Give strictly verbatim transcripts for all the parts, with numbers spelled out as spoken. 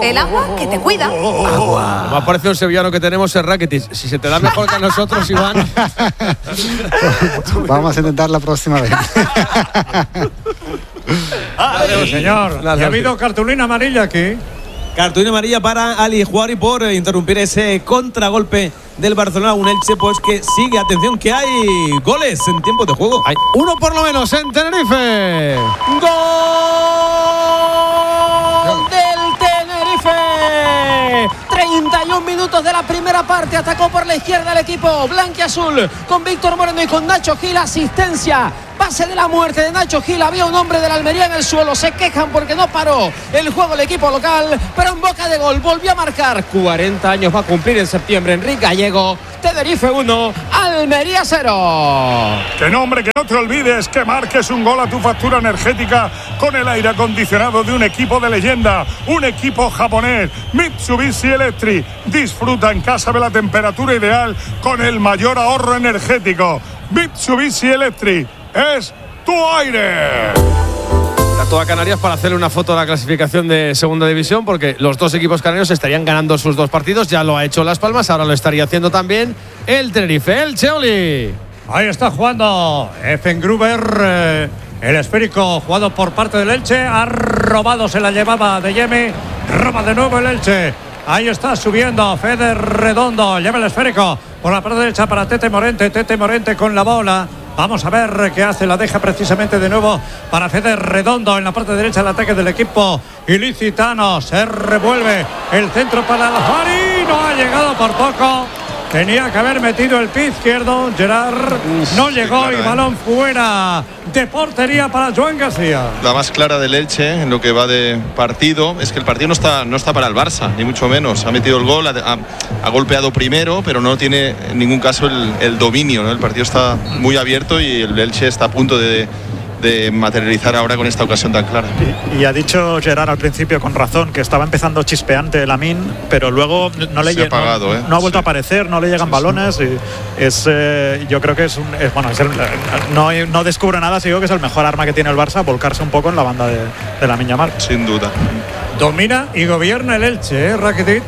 el agua que te cuida. Agua. Me ha parecido un sevillano que tenemos en Rakitic. Si se te da mejor que a nosotros, Iván. Vamos a intentar la próxima vez. Adiós, señor. ¿Y ha habido cartulina amarilla aquí? Cartulina amarilla para Ali Juari por interrumpir ese contragolpe del Barcelona. Un Elche pues que sigue, atención, que hay goles en tiempo de juego. Hay uno por lo menos en Tenerife. ¡Gol del Tenerife! treinta y un minutos de la primera parte. Atacó por la izquierda el equipo blanquiazul con Víctor Moreno y con Nacho Gil. Asistencia, pase de la muerte de Nacho Gil. Había un hombre de la Almería en el suelo. Se quejan porque no paró el juego el equipo local, pero en boca de gol volvió a marcar. cuarenta años va a cumplir en septiembre Enrique Gallego. Tenerife uno, Almería cero. Que no, hombre, que no te olvides que marques un gol a tu factura energética con el aire acondicionado de un equipo de leyenda, un equipo japonés, Mitsubishi Electric. Disfruta en casa de la temperatura ideal con el mayor ahorro energético. Mitsubishi Electric es tu aire. Toda Canarias para hacerle una foto a la clasificación de segunda división, porque los dos equipos canarios estarían ganando sus dos partidos. Ya lo ha hecho Las Palmas, ahora lo estaría haciendo también el Tenerife. El Cheoli. Ahí está jugando Effengruber, eh, el esférico jugado por parte del Elche. Ha robado, se la llevaba de Yeme. Roba de nuevo el Elche. Ahí está subiendo Fede Redondo. Lleva el esférico por la parte derecha para Tete Morente. Tete Morente con la bola. Vamos a ver qué hace. La deja precisamente de nuevo para Fede Redondo en la parte derecha del ataque del equipo ilicitano. Se revuelve el centro para Alfari. No ha llegado por poco. Tenía que haber metido el pie izquierdo. Gerard Uf, no llegó clara, y balón eh. fuera de portería para Joan García. La más clara del Elche en lo que va de partido es que el partido no está, no está para el Barça, ni mucho menos. Ha metido el gol, ha, ha, ha golpeado primero, pero no tiene en ningún caso el, el dominio, ¿no? El partido está muy abierto y el Elche está a punto de, de materializar ahora con esta ocasión tan clara. Y, y ha dicho Gerard al principio con razón que estaba empezando chispeante Lamine, pero luego no le llega, apagado, no, ¿eh? no ha vuelto sí. a aparecer, no le llegan sí, balones sí. y es eh, yo creo que es un es, bueno es el, no, no descubro nada, si digo que es el mejor arma que tiene el Barça, volcarse un poco en la banda de, de Lamine Yamal. Sin duda. Domina y gobierna el Elche, ¿eh? Rakitic,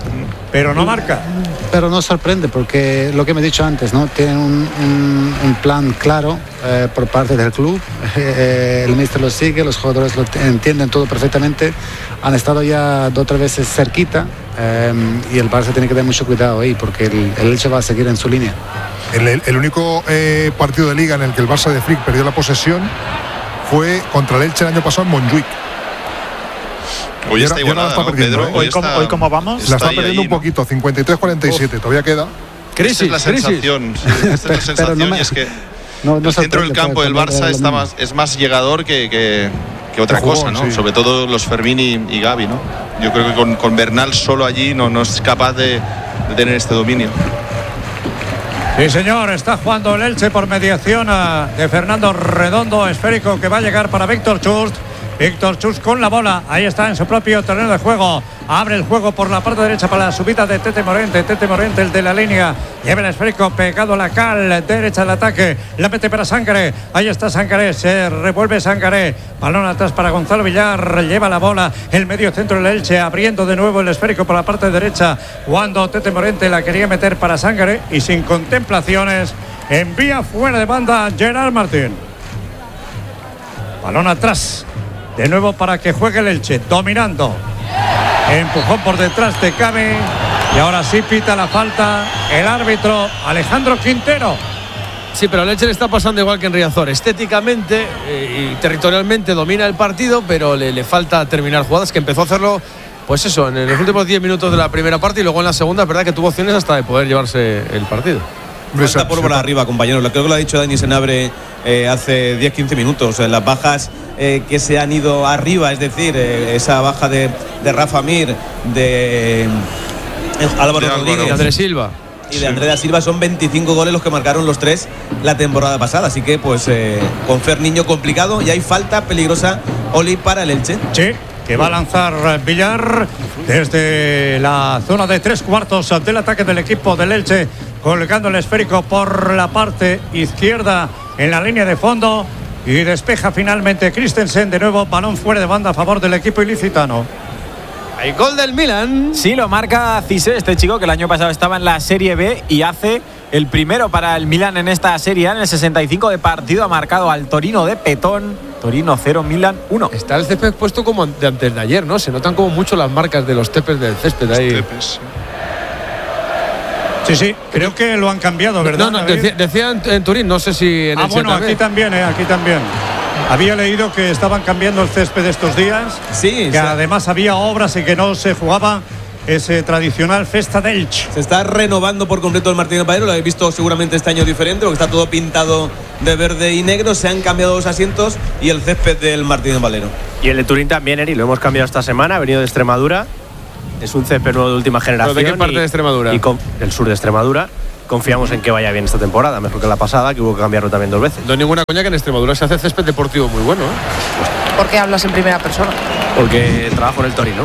pero no marca. Pero no sorprende porque lo que me he dicho antes, ¿no? Tienen un, un, un plan claro eh, por parte del club. Eh, el míster lo sigue, los jugadores lo entienden todo perfectamente. Han estado ya dos o tres veces cerquita eh, y el Barça tiene que tener mucho cuidado ahí porque el, el Elche va a seguir en su línea. El, el, el único eh, partido de liga en el que el Barça de Flick perdió la posesión fue contra el Elche el año pasado en Montjuic. Hoy está igualada, ¿no, Pedro? Hoy, hoy, está, como, hoy como vamos. La está perdiendo ahí, un poquito, cincuenta y tres cuarenta y siete, todavía queda. Crisis, esta es la sensación, sí, esta es la sensación no me, y es que no, no el centro del campo del Barça está más, es más llegador que, que, que otra jugón, cosa, ¿no? Sí. Sobre todo los Fermín y, y Gavi, ¿no? Yo creo que con, con Bernal solo allí no, no es capaz de, de tener este dominio. Sí, señor, está jugando el Elche por mediación de Fernando Redondo, esférico que va a llegar para Víctor Chust. Víctor Chus con la bola, ahí está en su propio terreno de juego, abre el juego por la parte derecha para la subida de Tete Morente, Tete Morente el de la línea, lleva el esférico pegado a la cal, derecha del ataque, la mete para Sangaré, ahí está Sangaré, se revuelve Sangaré, balón atrás para Gonzalo Villar, lleva la bola, el medio centro del Elche, abriendo de nuevo el esférico por la parte derecha, cuando Tete Morente la quería meter para Sangaré y sin contemplaciones, envía fuera de banda Gerard Martín. Balón atrás. De nuevo para que juegue el Elche, dominando. Empujón por detrás de Cabe. Y ahora sí pita la falta el árbitro Alejandro Quintero. Sí, pero el Elche le está pasando igual que en Riazor. Estéticamente eh, y territorialmente domina el partido, pero le, le falta terminar jugadas, que empezó a hacerlo, pues eso, en los últimos diez minutos de la primera parte y luego en la segunda, es verdad que tuvo opciones hasta de poder llevarse el partido. Falta pólvora arriba, compañeros. Creo que lo ha dicho Dani Senabre eh, hace diez quince minutos. Eh, las bajas eh, que se han ido arriba, es decir, eh, esa baja de, de Rafa Mir, de eh, Álvaro de Rodríguez y Andrés Silva. Y de Andrea Silva son veinticinco goles los que marcaron los tres la temporada pasada. Así que, pues, eh, con Fer Niño complicado y hay falta peligrosa, Oli, para el Elche. Sí, que va a lanzar Villar desde la zona de tres cuartos del ataque del equipo del Elche, colgando el esférico por la parte izquierda en la línea de fondo y despeja finalmente Christensen. De nuevo balón fuera de banda a favor del equipo ilicitano. Hay gol del Milan. Sí, lo marca Cissé, este chico que el año pasado estaba en la Serie B y hace el primero para el Milan en esta Serie A. En el sesenta y cinco de partido ha marcado al Torino de Petón. Torino cero, Milan uno. Está el césped puesto como de antes de ayer, ¿no? Se notan como mucho las marcas de los tepes del césped ahí. Tepes. Sí, sí, creo que lo han cambiado, ¿verdad? No, no, decía, decía en, en Turín, no sé si en Ah, el bueno, aquí también, eh, aquí también. Había leído que estaban cambiando el césped estos días. Sí. Que además había obras y que no se jugaba ese tradicional Festa d'Elche. Se está renovando por completo el Martínez Valero. Lo habéis visto seguramente este año diferente, porque está todo pintado de verde y negro. Se han cambiado los asientos y el césped del Martínez Valero. Y el de Turín también, Eri, lo hemos cambiado esta semana. Ha venido de Extremadura. Es un césped nuevo de última generación. ¿Pero de qué parte y, de Extremadura? Y con, el sur de Extremadura. Confiamos en que vaya bien esta temporada, mejor que la pasada, que hubo que cambiarlo también dos veces. No hay ninguna coña que en Extremadura se hace césped deportivo muy bueno, ¿eh? ¿Por qué hablas en primera persona? Porque trabajo en el Torino.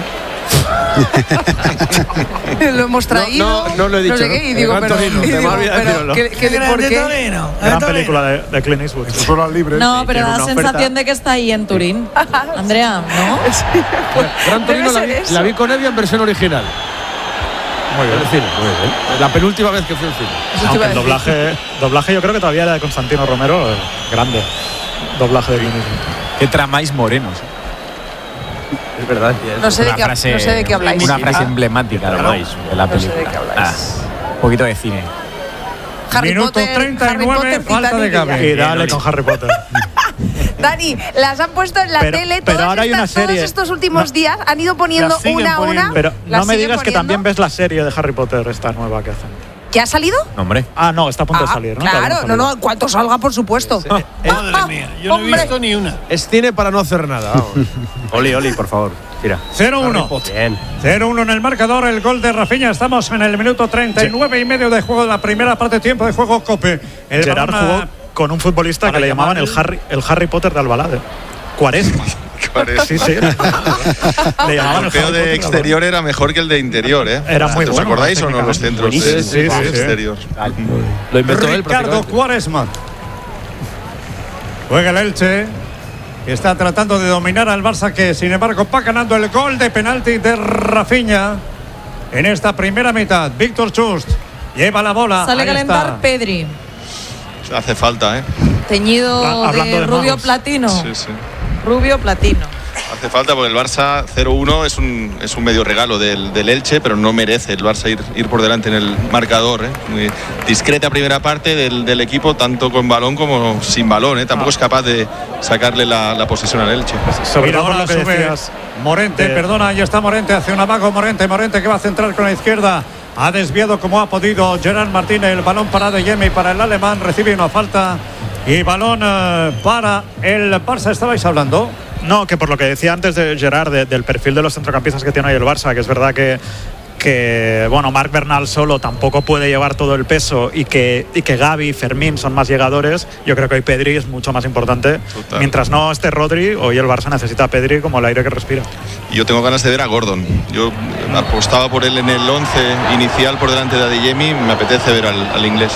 Lo hemos traído. No, no, no lo he dicho. No sé qué, y digo, El pero, Torino, y te digo, me ha olvidado pero decirlo. ¿qué, qué, qué, ¿por qué? Gran película de, de Clint Eastwood. Son las libres. No, pero Tiene da una sensación oferta. de que está ahí en Turín. Andrea, ¿no? Gran Torino la vi, ser eso. la vi con Evia en versión original. Muy bien. En el cine. La penúltima vez que fui al cine. Eso te Aunque iba a el decir. doblaje, doblaje yo creo que todavía era de Constantino Romero, eh, grande. Doblaje de Clint Eastwood. Que tramáis morenos. Es verdad. No sé, de Una qué, frase, no sé de qué habláis. Una frase Ah, emblemática ¿no? Tramáis. de la No sé película. de qué habláis. Ah, un poquito de cine. Harry Minuto Potter, treinta y Harry nueve, Potter, falta Titanic de y ya. Gaby. Y dale con Harry Potter. Dani, las han puesto en la Pero- tele pero todas ahora hay estas- una serie. todos estos últimos No. días han ido poniendo Las siguen una a una. poniendo. Pero Las no me siguen digas que poniendo. también ves la serie de Harry Potter, esta nueva que hacen. ¿Qué ha salido? No, hombre. Ah, no, está a punto Ah, de salir, ¿no? Todavía claro, no, ha no, salido. en cuanto salga, por supuesto. Madre mía, yo no he Hombre. visto ni una. Es cine para no hacer nada. Vamos. Oli, Oli, por favor. Tira. cero uno. Bien. cero uno en el marcador, el gol de Rafinha. Estamos en el minuto treinta y nueve y medio de juego de la primera parte, tiempo de juego Cope. El Gerard balón a- jugó con un futbolista para que le llamaban llamar el Harry, el Harry Potter de Albalade. Cuaresma. Sí, sí. Le El llamaban el Harry golpeo Potter de exterior era mejor que el de interior, ¿eh? Era muy ¿Os bueno, acordáis o no los centros de, Sí, sí, de sí, sí. exterior? Lo inventó él Ricardo prácticamente. Quaresma. Juega el Elche. Está tratando de dominar al Barça, que sin embargo va ganando el gol de penalti de Rafinha en esta primera mitad. Víctor Chust lleva la bola. Sale a Ahí calentar está. Pedri, Hace falta, ¿eh? teñido Ah, hablando de de rubio magos. platino. Sí, sí. Rubio platino. Hace falta porque el Barça cero uno es un, es un medio regalo del, del Elche, pero no merece el Barça ir, ir por delante en el marcador. ¿eh? Muy discreta primera parte del, del equipo, tanto con balón como sin balón. ¿eh? Tampoco es capaz de sacarle la, la posesión al Elche. Sobre Mira, todo por ahora lo que sube decías. Morente, de- perdona, ahí está Morente, hace un amago Morente, Morente que va a centrar con la izquierda. Ha desviado como ha podido Gerard Martínez, el balón para De Jemi, para el alemán, recibe una falta y balón eh, para el Barça. ¿Estabais hablando? No, que por lo que decía antes de Gerard, de- del perfil de los centrocampistas que tiene hoy el Barça, que es verdad que, que bueno, Marc Bernal solo tampoco puede llevar todo el peso y que, y que Gavi y Fermín son más llegadores. Yo creo que hoy Pedri es mucho más importante. Total. Mientras no esté Rodri, hoy el Barça necesita a Pedri como el aire que respira. Y yo tengo ganas de ver a Gordon. Yo apostaba por él en el once inicial por delante de Adeyemi. Me apetece ver al, al inglés.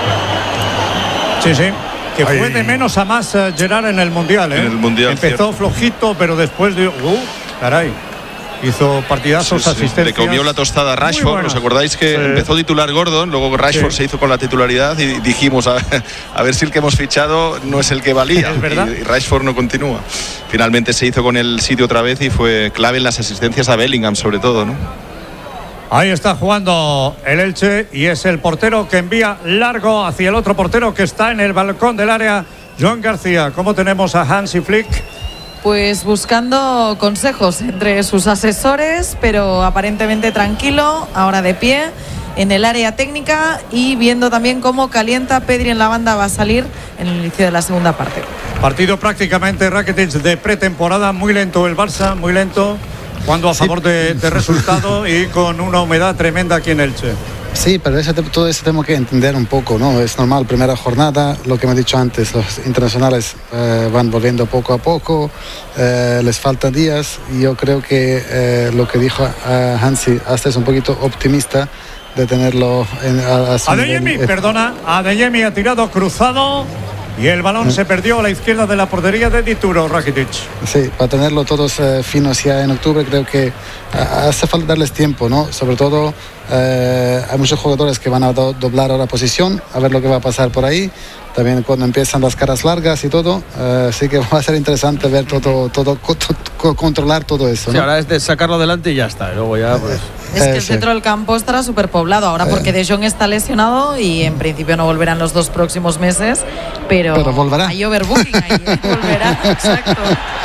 Sí, sí. Que Ay. fue de menos a más eh, Gerard en el Mundial. ¿eh? En el Mundial, Empezó cierto. flojito, pero después de... ¡Uh! Caray. Hizo partidazos, Sí, sí. asistencias. Le comió la tostada a Muy Rashford. buenas. ¿Os acordáis que Sí. empezó titular Gordon? Luego Rashford Sí. se hizo con la titularidad y dijimos a, a ver si el que hemos fichado no es el que valía. Es verdad. Y, y Rashford no continúa. Finalmente se hizo con el sitio otra vez y fue clave en las asistencias a Bellingham, sobre todo, ¿no? Ahí está jugando el Elche y es el portero que envía largo hacia el otro portero que está en el balcón del área, Joan García. ¿Cómo tenemos a Hansi Flick? Pues buscando consejos entre sus asesores, pero aparentemente tranquilo, ahora de pie, en el área técnica y viendo también cómo calienta Pedri en la banda. Va a salir en el inicio de la segunda parte. Partido prácticamente Rakitic de pretemporada, muy lento el Barça, muy lento, jugando a favor de, de resultado y con una humedad tremenda aquí en Elche. Sí, pero ese, te- todo eso tenemos que entender un poco, ¿no? Es normal, primera jornada, lo que me he dicho antes, los internacionales eh, van volviendo poco a poco, eh, les faltan días y yo creo que eh, lo que dijo eh, Hansi hasta es un poquito optimista de tenerlo en, a, a su Adeyemi, nivel. perdona, Adeyemi ha tirado cruzado Y el balón se perdió a la izquierda de la portería de Dituro, Rakitic. Sí, para tenerlo todos eh, finos ya en octubre, creo que eh, hace falta darles tiempo, ¿no? Sobre todo eh, hay muchos jugadores que van a do doblar ahora posición, a ver lo que va a pasar por ahí. También cuando empiezan las caras largas y todo, eh, así que va a ser interesante ver todo, todo, co co controlar todo eso, ¿no? Sí, ahora es de sacarlo adelante y ya está. Y luego ya, pues. Es que el centro del campo estará súper poblado ahora porque De Jong está lesionado y en principio no volverán los dos próximos meses, pero, pero volverá. Hay overbooking ahí, ¿eh? Volverá, exacto.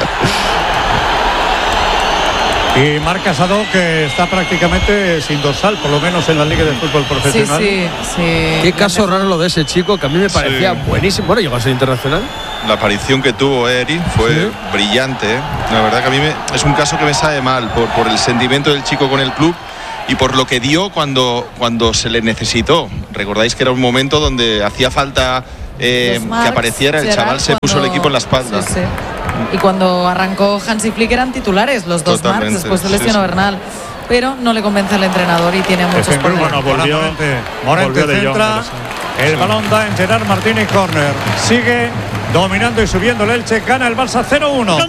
Y Marc Casado, que está prácticamente sin dorsal, por lo menos en la Liga de Fútbol Profesional. Sí, sí, sí. Qué caso raro lo de ese chico, que a mí me parecía sí. buenísimo. Bueno, llegó a ser internacional. La aparición que tuvo Eri fue sí. brillante, ¿eh? La verdad que a mí me, es un caso que me sabe mal por, por el sentimiento del chico con el club y por lo que dio cuando, cuando se le necesitó. Recordáis que era un momento donde hacía falta eh, que apareciera, el chaval se puso el equipo en la espalda. Sí, sí. Y cuando arrancó Hansi Flick eran titulares los dos Marcs, después se lesionó sí, sí. Bernal. Pero no le convence al entrenador y tiene muchos problemas. Bueno, volvió, Morente centra, el balón da en Gerard Martínez, córner. Sigue dominando y subiendo el Elche, gana el Barça cero uno.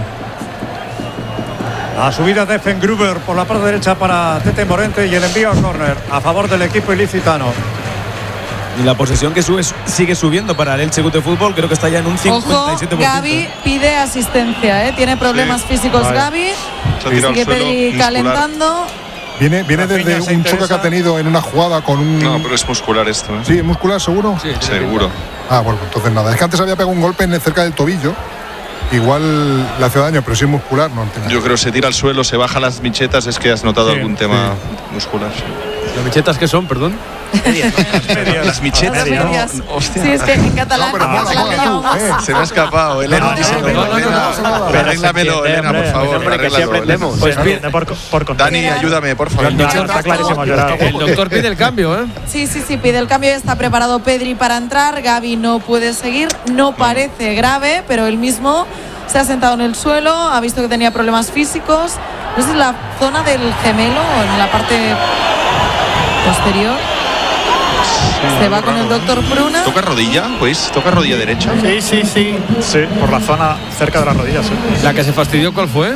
La subida de Fengruber por la parte derecha para Tete Morente y el envío a córner a favor del equipo ilicitano. Y la posesión que sube sigue subiendo para el Elche de Fútbol, creo que está ya en un cincuenta y siete por ciento. Ojo, Gavi pide asistencia, ¿eh? Tiene problemas sí. físicos vale. Gavi. Sigue Pedri calentando. Viene, viene desde un choque que ha tenido en una jugada con un... No, pero es muscular esto, ¿eh? Sí, muscular, ¿seguro? Sí, seguro. Ah, bueno, entonces nada. Es que antes había pegado un golpe en cerca del tobillo. Igual le hace daño, pero si es muscular, no entiendo. Yo creo que se tira al suelo, se baja las michetas, es que has notado sí, algún tema sí. muscular. Sí. ¿Las michetas qué son, perdón? Medias, medias. Las michetas. No, no, sí, es que en catalán, no, en catalán le llamamos. Eh, se me ha escapado. Elena, arréglamelo, Elena, por favor. Arréglalo. Pues pide por, por Dani, ayúdame, por favor. No, está clarísimo. El doctor pide el cambio, ¿eh? Sí, sí, sí, pide el cambio. Ya está preparado Pedri para entrar. Gavi no puede seguir. No parece grave, pero él mismo se ha sentado en el suelo. Ha visto que tenía problemas físicos. No sé si es la zona del gemelo o en la parte posterior. Sí, se va con el doctor Pruna. ¿Toca rodilla? Pues, ¿toca rodilla derecha? Sí, sí, sí. Sí, por la zona cerca de la rodilla, sí. ¿La que se fastidió cuál fue?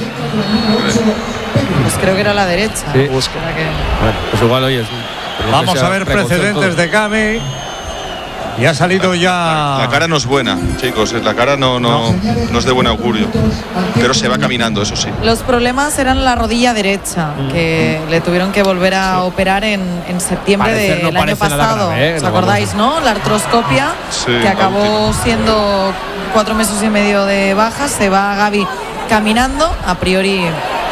Pues creo que era la derecha. Sí. Que... Bueno, pues igual, oye. Vamos a ver precedentes de Gavi. Y ha salido ya. La, la cara no es buena, chicos. La cara no, no, no es de buen augurio. Pero se va caminando, eso sí. Los problemas eran la rodilla derecha, que mm. le tuvieron que volver a sí. operar en, en septiembre Parecer, del no año pasado. Grave, ¿eh? ¿Os acordáis, no? La artroscopia, sí, que acabó siendo cuatro meses y medio de baja. Se va Gavi caminando. A priori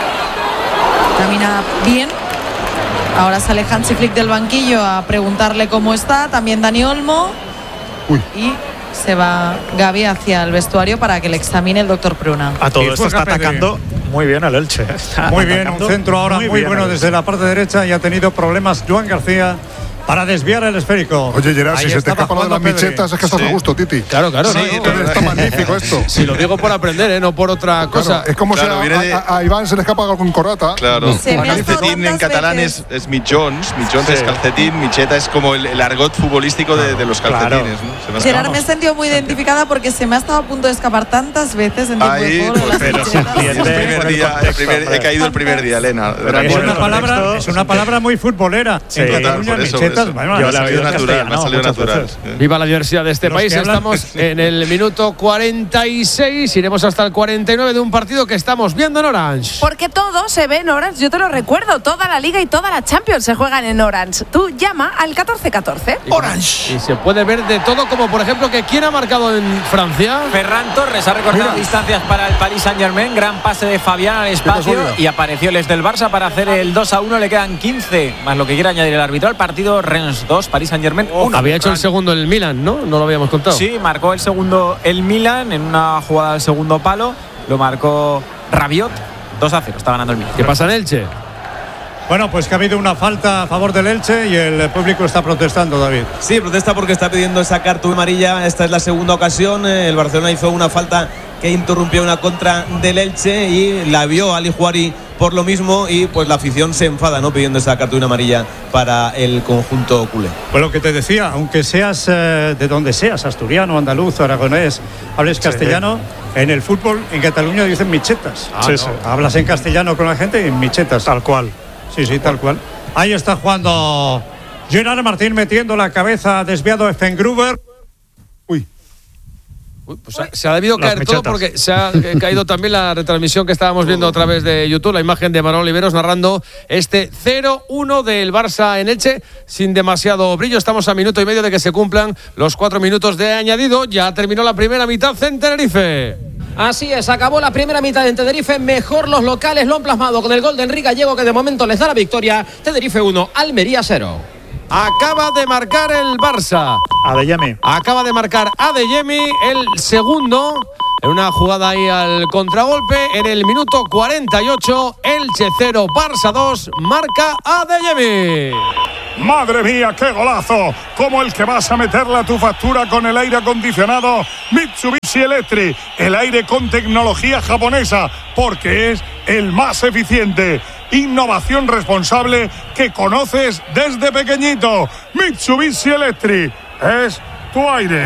camina bien. Ahora sale Hansi Flick del banquillo a preguntarle cómo está. También Dani Olmo. Uy. Y se va Gavi hacia el vestuario para que le examine el doctor Pruna. A todo esto está atacando muy bien el Elche. Muy bien, un centro ahora muy, muy bueno desde la parte derecha y ha tenido problemas Joan García para desviar el esférico. Oye, Gerard, si se te escapa lo de las michetas es que estás sí. a gusto, Titi. Claro, claro. Sí, no, no, está magnífico esto. Si lo digo por aprender, ¿eh? No por otra cosa. Claro, es como claro, si a, de... a, a Iván se le escapa con corata. Claro. Calcetín en catalán es, es michons. Michons sí. es calcetín. Micheta es como el, el argot futbolístico de, de los calcetines. Claro. ¿No? Gerard, me he sentido muy identificada porque se me ha estado a punto de escapar tantas veces en tiempo Ahí, de juego. Pues, pero el primer día, el primer, he caído el primer día, Elena. Es una palabra, es una palabra muy futbolera. En Cataluña, michetas. Natural, me ha salido natural. Viva la diversidad de este Los país. Estamos en el minuto cuarenta y seis. Iremos hasta el cuarenta y nueve de un partido que estamos viendo en Orange. Porque todo se ve en Orange. Yo te lo recuerdo. Toda la Liga y toda la Champions se juegan en Orange. Tú llama al catorce catorce. Orange. Y se puede ver de todo, como por ejemplo que quién ha marcado en Francia. Ferran Torres ha recortado Mira. distancias para el Paris Saint-Germain. Gran pase de Fabián al espacio. Y apareció el este del Barça para hacer el dos a uno. Le quedan quince más lo que quiera añadir el árbitro al partido. Rennes dos, Paris Saint-Germain uno. Había hecho el segundo el Milan, ¿no? No lo habíamos contado. Sí, marcó el segundo el Milan en una jugada del segundo palo. Lo marcó Rabiot. dos a cero, está ganando el Milan. ¿Qué pasa en Elche? Bueno, pues que ha habido una falta a favor del Elche y el público está protestando, David. Sí, protesta porque está pidiendo esa cartulina amarilla. Esta es la segunda ocasión. El Barcelona hizo una falta que interrumpió una contra del Elche y la vio Ali Juari por lo mismo y pues la afición se enfada, ¿no?, pidiendo esa cartulina amarilla para el conjunto culé. Pues lo que te decía, aunque seas eh, de donde seas, asturiano, andaluz, aragonés, hables sí. castellano, en el fútbol en Cataluña dicen michetas. Ah, sí, no. sí. Hablas en castellano con la gente y en michetas. Tal cual. Sí, sí, tal cual. Ahí está jugando Gerard Martín, metiendo la cabeza, desviado a Spengruber. Uy. Uy, pues ha, se ha debido Las caer mechetas. Todo porque se ha caído también la retransmisión que estábamos viendo a través de YouTube, la imagen de Manuel Oliveros narrando este cero uno del Barça en Elche sin demasiado brillo. Estamos a minuto y medio de que se cumplan los cuatro minutos de añadido. Ya terminó la primera mitad en Tenerife. Así es, acabó la primera mitad en Tenerife. Mejor los locales lo han plasmado con el gol de Enrique Gallego, que de momento les da la victoria. Tenerife uno, Almería cero. Acaba de marcar el Barça. Adeyemi. Acaba de marcar Adeyemi el segundo. En una jugada ahí al contragolpe. En el minuto cuarenta y ocho, Elche cero, Barça dos, marca Adeyemi. ¡Madre mía, qué golazo! Como el que vas a meterle a tu factura con el aire acondicionado Mitsubishi Electric. El aire con tecnología japonesa, porque es el más eficiente. Innovación responsable que conoces desde pequeñito. Mitsubishi Electric es tu aire.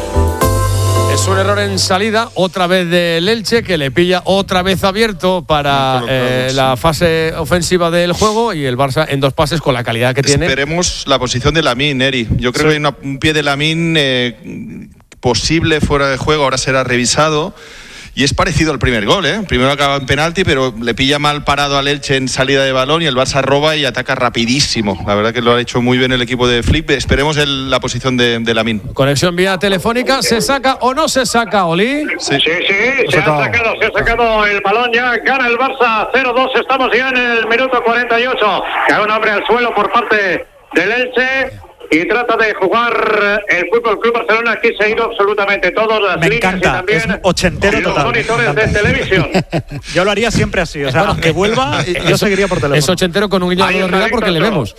Es un error en salida, otra vez del Elche, que le pilla otra vez abierto para eh, la fase ofensiva del juego, y el Barça en dos pases con la calidad que tiene. Esperemos la posición de Lamine, Eri. Yo creo sí. que hay una, un pie de Lamine eh, posible fuera de juego, ahora será revisado. Y es parecido al primer gol, ¿eh? Primero acaba en penalti, pero le pilla mal parado al Elche en salida de balón y el Barça roba y ataca rapidísimo. La verdad que lo ha hecho muy bien el equipo de Flip. Esperemos el, la posición de, de Lamine. Conexión vía telefónica. ¿Se saca o no se saca, Oli? Sí, sí, sí se ha sacado, se ha sacado el balón ya. Gana el Barça cero dos. Estamos ya en el minuto cuarenta y ocho. Cae un hombre al suelo por parte del Elche y trata de jugar el Fútbol Club Barcelona. Aquí se ha ido absolutamente todos las me líneas encanta, y también es ochentero los total, monitores de televisión. Yo lo haría siempre así, o sea, aunque vuelva, yo seguiría por teléfono. Es ochentero con un guiño de realidad porque le vemos.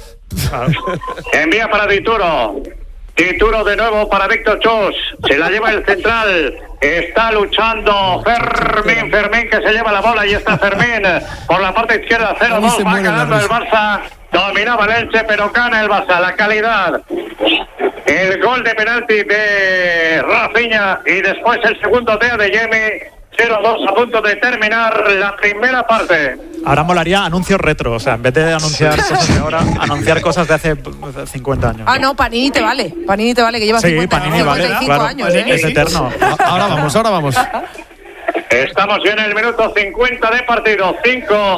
Envía para Dituro. Dituro de nuevo para Víctor Chus. Se la lleva el central. Está luchando Fermín. Fermín que se lleva la bola y está Fermín por la parte izquierda. cero dos. Va ganando el Barça. Dominaba el Elche, pero gana el Barça. La calidad. El gol de penalti de Rafinha y después el segundo de Adeyemi. cero dos a punto de terminar la primera parte. Ahora molaría anuncios retro, o sea, en vez de anunciar cosas de ahora, anunciar cosas de hace cincuenta años. Ah, no, Panini te vale. Panini te vale, que lleva sí, cincuenta, Panini vale, claro, años. ¿eh? Es eterno. Ahora vamos, ahora vamos. Estamos ya en el minuto cincuenta de partido. cinco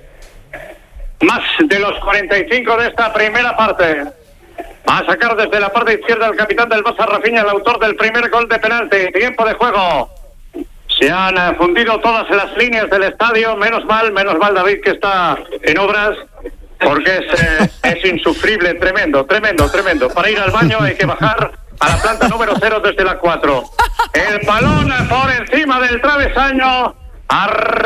más de los cuarenta y cinco de esta primera parte. Va a sacar desde la parte izquierda el capitán del Barça, Rafinha, el autor del primer gol de penalti. Tiempo de juego. Se han fundido todas las líneas del estadio. Menos mal, menos mal David, que está en obras, porque es, eh, es insufrible, tremendo, tremendo, tremendo. Para ir al baño hay que bajar a la planta número cero desde la cuatro. El balón por encima del travesaño, ha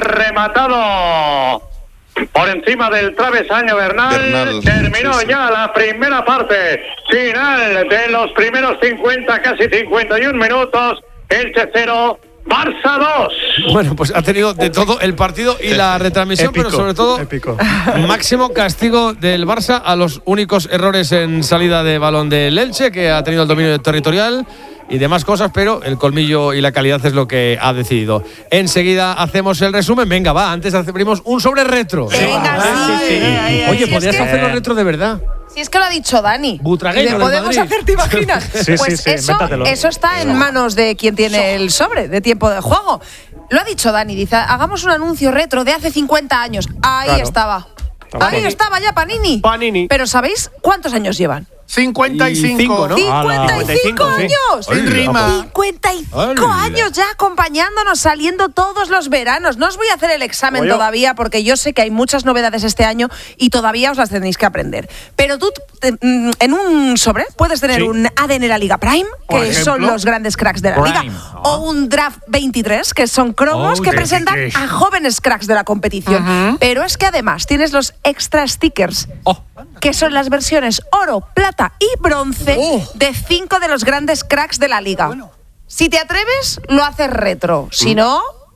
rematado por encima del travesaño Bernal. Bernal. Terminó sí, sí. ya la primera parte, final de los primeros cincuenta, casi cincuenta y un minutos. Elche cero, Barça dos. Bueno, pues ha tenido de todo el partido y la retransmisión, épico, pero sobre todo épico. Máximo castigo del Barça a los únicos errores en salida de balón del Elche, que ha tenido el dominio territorial y demás cosas, pero el colmillo y la calidad es lo que ha decidido. Enseguida hacemos el resumen. Venga, va, antes abrimos un sobre retro. Venga, sí. sí, sí. Ay, ay, Oye, si podrías es que... hacerlo retro de verdad. Si es que lo ha dicho Dani. Butragueño. ¿Podemos hacer, te imaginas? sí, pues sí, sí, eso, eso está en manos de quien tiene el sobre de tiempo de juego. Lo ha dicho Dani, dice, hagamos un anuncio retro de hace cincuenta años. Ahí claro. estaba. Ahí Panini. estaba ya Panini. Panini. Pero ¿sabéis cuántos años llevan? cincuenta y cinco, ¿no? cincuenta y cinco años. Sin rima. cincuenta y cinco años ya acompañándonos, saliendo todos los veranos. No os voy a hacer el examen Oye. todavía, porque yo sé que hay muchas novedades este año y todavía os las tenéis que aprender. Pero tú, te, en un sobre, puedes tener sí. un A D N La Liga Prime, que son los grandes cracks de la Prime. Liga, oh. o un Draft veintitrés, que son cromos oh, que presentan sí. a jóvenes cracks de la competición. Uh-huh. Pero es que además tienes los extra stickers, oh. que son las versiones oro, plata y bronce oh. de cinco de los grandes cracks de la liga. Bueno. Si te atreves, lo haces retro. Si no,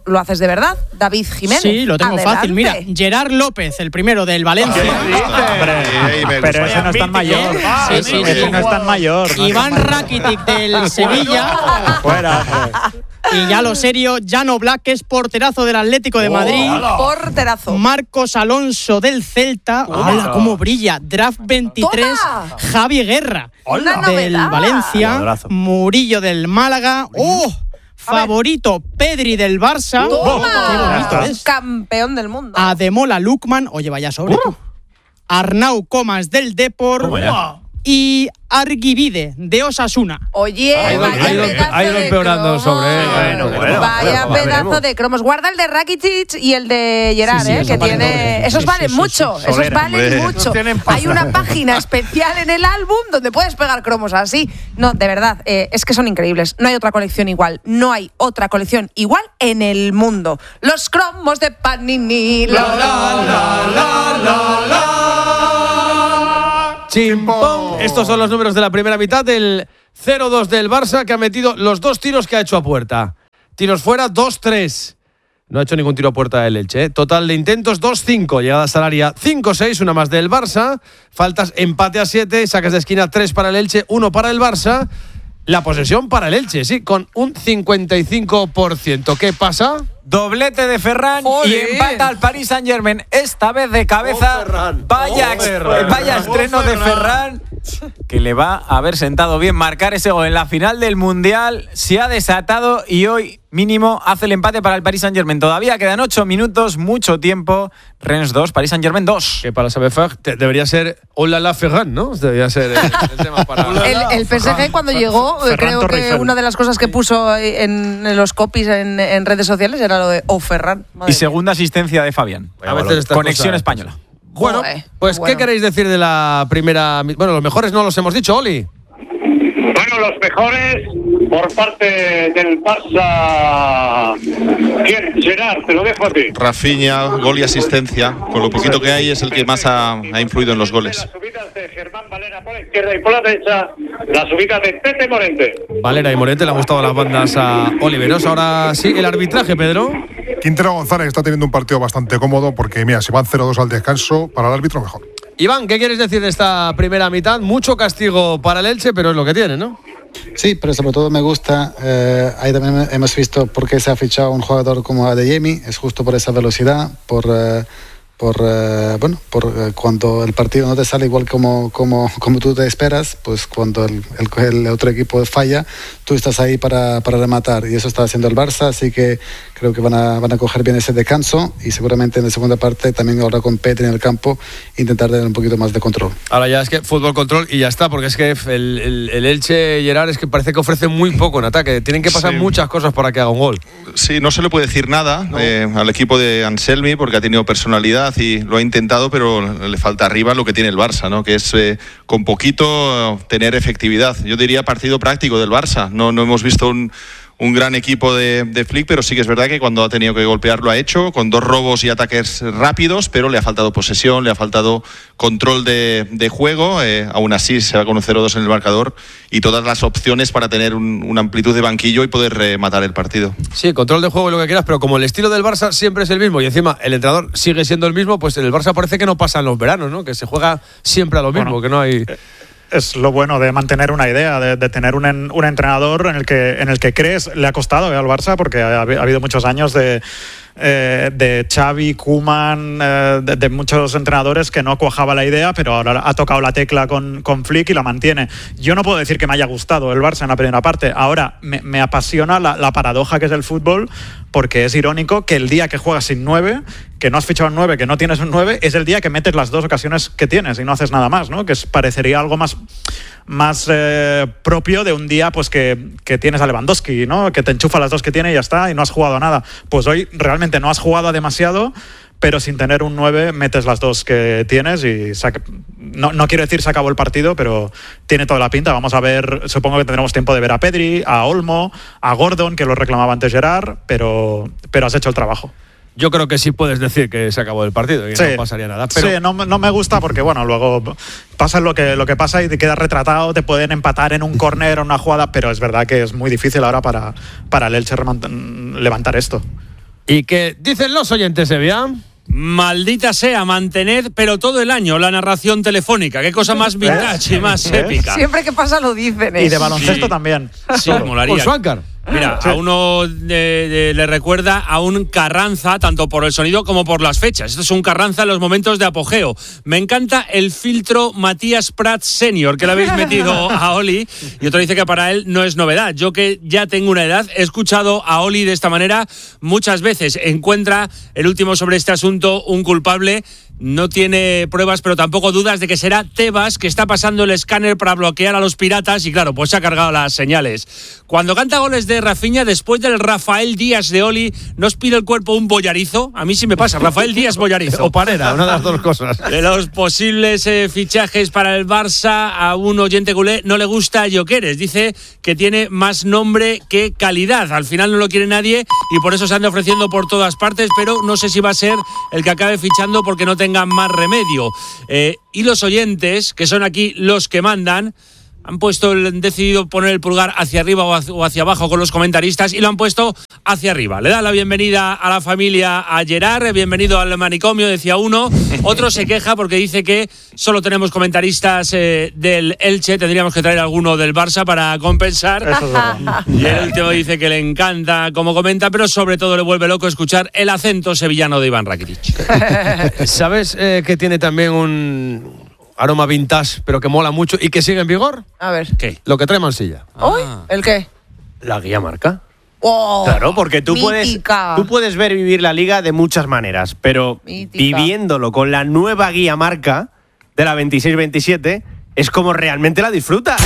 lo haces de verdad, David Jiménez. Sí, lo tengo Adelante. fácil. Mira, Gerard López, el primero del Valencia. Hombre, pero ese no es tan mayor. Sí, sí, sí. Ese no es tan mayor. Iván Rakitic del Sevilla. Fuera. Y ya lo serio, Jano Black, que es porterazo del Atlético de Madrid. Oh, porterazo. Marcos Alonso del Celta. ¡Hola, cómo brilla! Draft veintitrés, ¡Toma! Javi Guerra Una del novedad. Valencia. Jugadorazo. Murillo del Málaga. ¡Oh! Favorito Pedri del Barça. Toma. ¡Qué bonito es! Campeón del mundo. Ademola Lukman. Oye, vaya sobre tú. Arnau Comas del Depor. Toma ya. Y Arguivide de Osasuna. Oye, Ha ido- vaya ha ido- pedazo ha ido de empeorando cromos. sobre, eh. Vaya Bueno, bueno, bueno, pedazo veremos. de cromos. Guarda el de Rakitic y el de Gerard, Sí, sí, eh, eso que vale tiene. doble. Esos Sí, valen sí, sí, mucho. sí. Esos Solera, valen hombre. mucho. Esos tienen Hay una página especial en el álbum donde puedes pegar cromos así. No, de verdad, eh, es que son increíbles. No hay otra colección igual. No hay otra colección igual en el mundo. Los cromos de Panini. La, la, la, la, la, la. Chimpón. Estos son los números de la primera mitad del cero dos del Barça, que ha metido los dos tiros que ha hecho a puerta. Tiros fuera, dos tres. No ha hecho ningún tiro a puerta del Elche. ¿eh? Total de intentos, dos cinco. Llegadas al área, cinco seis. Una más del Barça. Faltas, empate a siete. Saques de esquina, tres para el Elche, uno para el Barça. La posesión para el Elche, sí, con un cincuenta y cinco por ciento. ¿Qué pasa? Doblete de Ferran Joder. y empata al Paris Saint-Germain. Esta vez de cabeza. Oh, Ferran. Vaya, Oh, ex- Ferran. vaya Oh, estreno de Ferran. Que le va a haber sentado bien marcar ese gol en la final del Mundial. Se ha desatado y hoy mínimo hace el empate para el Paris Saint-Germain. Todavía quedan ocho minutos, mucho tiempo. Rennes dos, Paris Saint-Germain dos. Que para saber debería ser Hola la Ferran, ¿no? Debería ser el, el tema para. El, el P S G cuando llegó, Ferran creo que Torrejón. una de las cosas que puso en, en los copies en, en redes sociales era lo de Oh Ferran. Madre Y segunda asistencia de Fabián. A veces estas Conexión cosas- española. Bueno, Joder, pues bueno. ¿qué queréis decir de la primera? Bueno, los mejores no los hemos dicho, Oli. Bueno, los mejores por parte del Barça. ¿Quién? Gerard, te lo dejo a ti. Rafinha, gol y asistencia. Con lo poquito que hay es el que más ha, ha influido en los goles. Las subidas de Germán Valera por la izquierda y por la derecha, la subida de Tete Morente. Valera y Morente le han gustado las bandas a Oliveros. Ahora sí, el arbitraje, Pedro. Quintero González está teniendo un partido bastante cómodo porque, mira, si van cero dos al descanso, para el árbitro mejor. Iván, ¿qué quieres decir de esta primera mitad? Mucho castigo para el Elche, pero es lo que tiene, ¿no? Sí, pero sobre todo me gusta, eh, ahí también hemos visto por qué se ha fichado un jugador como Adeyemi, es justo por esa velocidad, por, eh, por eh, bueno, por eh, cuando el partido no te sale igual como, como, como tú te esperas, pues cuando el, el, el otro equipo falla, tú estás ahí para, para rematar, y eso está haciendo el Barça, así que creo que van a, van a coger bien ese descanso, y seguramente en la segunda parte, también ahora con Pedri en el campo, intentar tener un poquito más de control. Ahora ya es que fútbol control y ya está, porque es que el, el, el Elche Gerard es que parece que ofrece muy poco en ataque. Tienen que pasar Sí. muchas cosas para que haga un gol. Sí, no se le puede decir nada eh, al equipo de Anselmi porque ha tenido personalidad y lo ha intentado, pero le falta arriba lo que tiene el Barça, ¿no? Que es eh, con poquito eh, tener efectividad. Yo diría partido práctico del Barça. No, no hemos visto un, un gran equipo de, de Flick, pero sí que es verdad que cuando ha tenido que golpear lo ha hecho, con dos robos y ataques rápidos, pero le ha faltado posesión, le ha faltado control de, de juego. Eh, aún así se va con un cero dos en el marcador y todas las opciones para tener un, una amplitud de banquillo y poder rematar el partido. Sí, control de juego y lo que quieras, pero como el estilo del Barça siempre es el mismo y encima el entrenador sigue siendo el mismo, pues en el Barça parece que no pasa en los veranos, ¿no? Que se juega siempre a lo mismo, Bueno, que no hay... Es lo bueno de mantener una idea, de, de tener un, en- un entrenador en el que en el que crees. Le ha costado eh, al Barça porque ha, ha habido muchos años de, eh, de Xavi, Koeman, eh, de, de muchos entrenadores que no cuajaba la idea, pero ahora ha tocado la tecla con, con Flick y la mantiene. Yo no puedo decir que me haya gustado el Barça en la primera parte. Ahora me, me apasiona la, la paradoja que es el fútbol, porque es irónico que el día que juegas sin nueve, que no has fichado un nueve, que no tienes un nueve, es el día que metes las dos ocasiones que tienes y no haces nada más, ¿no? Que es, parecería algo más, más eh, propio de un día pues que, que tienes a Lewandowski, ¿no? Que te enchufa las dos que tiene y ya está, y no has jugado a nada. Pues hoy realmente no has jugado a demasiado, pero sin tener un nueve metes las dos que tienes y saca, no, no quiero decir se acabó el partido, pero tiene toda la pinta. Vamos a ver, supongo que tendremos tiempo de ver a Pedri, a Olmo, a Gordon, que lo reclamaba antes Gerard, pero, pero has hecho el trabajo. Yo creo que sí puedes decir que se acabó el partido y Sí. no pasaría nada. Pero Sí, no, no me gusta porque, bueno, luego pasa lo que, lo que pasa y te quedas retratado, te pueden empatar en un córner o una jugada, pero es verdad que es muy difícil ahora para, para el Elche remont- levantar esto. ¿Y qué dicen los oyentes, Sevilla? Maldita sea, mantened, pero todo el año, la narración telefónica. Qué cosa más vintage y más épica. Siempre que pasa lo dicen. Y de baloncesto sí. también. Sí, molaría. Por Suáncar. Mira, sí. a uno de, de, le recuerda a un Carranza, tanto por el sonido como por las fechas. Esto es un Carranza en los momentos de apogeo. Me encanta el filtro Matías Prats Senior, que le habéis metido a Oli, y otro dice que para él no es novedad. Yo que ya tengo una edad, he escuchado a Oli de esta manera muchas veces. Encuentra el último sobre este asunto un culpable. No tiene pruebas, pero tampoco dudas de que será Tebas, que está pasando el escáner para bloquear a los piratas y claro, pues se ha cargado las señales. Cuando canta goles de Rafinha, después del Rafael Díaz de Oli, ¿no os pide el cuerpo un bollarizo? A mí sí me pasa, Rafael Díaz bollarizo. O Parera, una de las dos cosas. De los posibles eh, fichajes para el Barça, a un oyente culé no le gusta Gyökeres. Dice que tiene más nombre que calidad. Al final no lo quiere nadie y por eso se anda ofreciendo por todas partes, pero no sé si va a ser el que acabe fichando porque no tenga más remedio. Eh, y los oyentes, que son aquí los que mandan, han puesto el, han decidido poner el pulgar hacia arriba o hacia, o hacia abajo con los comentaristas y lo han puesto hacia arriba. Le dan la bienvenida a la familia a Gerard, bienvenido al manicomio, decía uno. Otro se queja porque dice que solo tenemos comentaristas eh, del Elche, tendríamos que traer alguno del Barça para compensar. Eso es verdad. Y el último dice que le encanta como comenta, pero sobre todo le vuelve loco escuchar el acento sevillano de Iván Rakitic. ¿Sabes eh, que tiene también un aroma vintage, pero que mola mucho y que sigue en vigor? A ver. ¿Qué? Lo que trae Mansilla. ¿Uy? ¿El qué? La guía marca. Oh, claro, porque tú puedes, mítica. tú puedes ver vivir la liga de muchas maneras, pero Mítica. viviéndolo con la nueva guía marca de la veintiséis veintisiete es como realmente la disfrutas.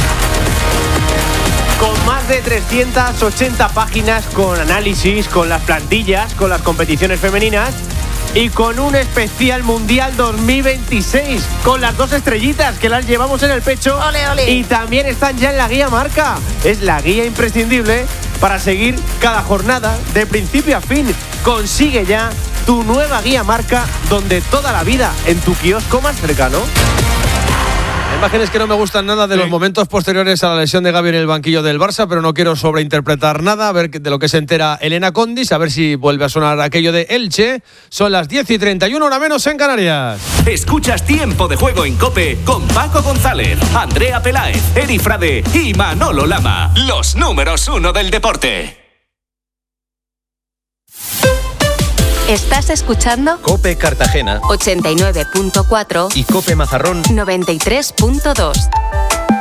Con más de trescientas ochenta páginas, con análisis, con las plantillas, con las competiciones femeninas y con un especial Mundial dos mil veintiséis, con las dos estrellitas que las llevamos en el pecho. Ole, ole. Y también están ya en la guía marca. Es la guía imprescindible para seguir cada jornada de principio a fin. Consigue ya tu nueva guía marca, donde toda la vida en tu kiosco más cercano. Imágenes que no me gustan nada de sí. los momentos posteriores a la lesión de Gavi en el banquillo del Barça, pero no quiero sobreinterpretar nada, a ver de lo que se entera Elena Condis, a ver si vuelve a sonar aquello de Elche. Son las diez y treinta y uno, hora menos en Canarias. Escuchas Tiempo de Juego en COPE con Paco González, Andrea Peláez, Eri Frade y Manolo Lama. Los números uno del deporte. Estás escuchando COPE Cartagena ochenta y nueve punto cuatro y COPE Mazarrón noventa y tres punto dos.